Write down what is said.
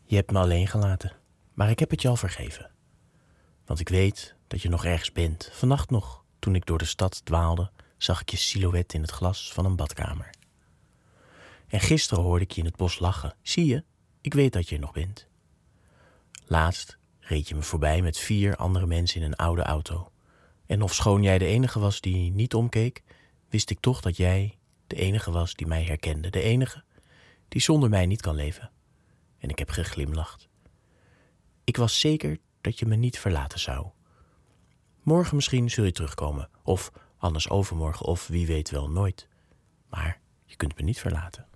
Je hebt me alleen gelaten, maar ik heb het je al vergeven. Want ik weet dat je nog ergens bent. Vannacht nog, toen ik door de stad dwaalde, zag ik je silhouet in het glas van een badkamer. En gisteren hoorde ik je in het bos lachen. Zie je, ik weet dat je er nog bent. Laatst reed je me voorbij met 4 andere mensen in een oude auto. En ofschoon jij de enige was die niet omkeek, wist ik toch dat jij de enige was die mij herkende. De enige die zonder mij niet kan leven. En ik heb geglimlacht. Ik was zeker dat je me niet verlaten zou. Morgen misschien zul je terugkomen, of anders overmorgen, of wie weet wel nooit. Maar je kunt me niet verlaten.